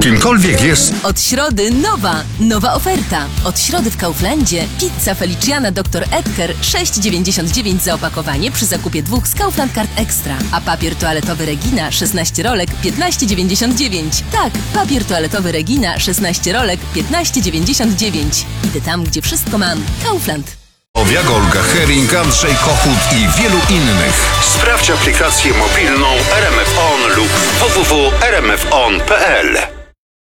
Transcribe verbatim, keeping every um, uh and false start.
kimkolwiek jest... Od środy nowa, nowa oferta. Od środy w Kauflandzie pizza Feliciana doktor Edgar sześć dziewięćdziesiąt dziewięć za opakowanie przy zakupie dwóch z Kaufland Card Extra. A papier toaletowy Regina szesnaście rolek piętnaście dziewięćdziesiąt dziewięć. Tak, papier toaletowy Regina szesnaście rolek piętnaście dziewięćdziesiąt dziewięć. Idę tam, gdzie wszystko mam. Kaufland. Owiaga, Olga Hering, Andrzej Kochut i wielu innych. Sprawdź aplikację mobilną R M F On lub w w w kropka r m f on kropka p l.